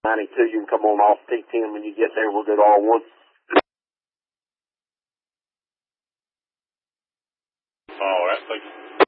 92, you can come on off T10 when you get there. We'll go to R1. All right, thank you.